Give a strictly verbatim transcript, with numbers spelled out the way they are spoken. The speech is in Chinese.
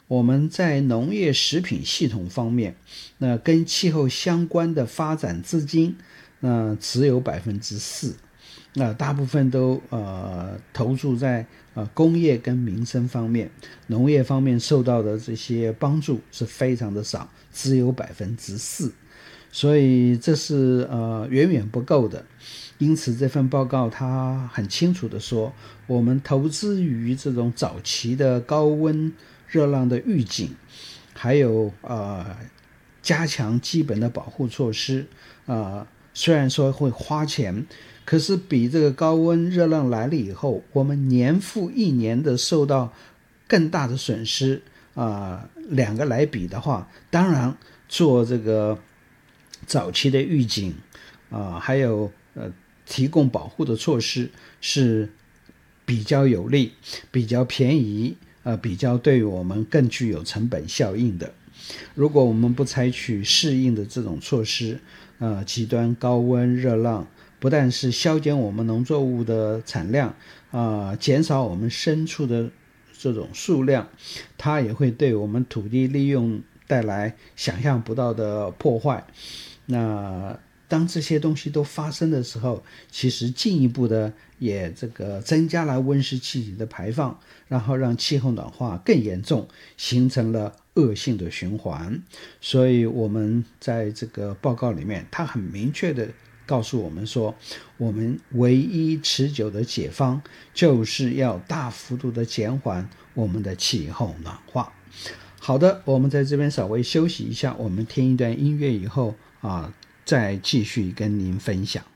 我们在农业食品系统方面，那跟气候相关的发展资金，那只有百分之四，那大部分都呃投注在呃工业跟民生方面，农业方面受到的这些帮助是非常的少，只有百分之四，所以这是呃远远不够的。因此这份报告它很清楚的说，我们投资于这种早期的高温热浪的预警，还有呃加强基本的保护措施，呃虽然说会花钱，可是比这个高温热浪来了以后，我们年复一年的受到更大的损失啊、呃，两个来比的话，当然做这个早期的预警啊、呃，还有呃提供保护的措施是比较有利、比较便宜，呃，比较对我们更具有成本效应的。如果我们不采取适应的这种措施，呃，极端高温热浪不但是削减我们农作物的产量，啊、呃，减少我们牲畜的这种数量，它也会对我们土地利用带来想象不到的破坏。那当这些东西都发生的时候，其实进一步的也这个增加了温室气体的排放，然后让气候暖化更严重，形成了恶性的循环。所以我们在这个报告里面，它很明确的告诉我们说，我们唯一持久的解方就是要大幅度的减缓我们的气候暖化。好的，我们在这边稍微休息一下，我们听一段音乐以后啊，再继续跟您分享。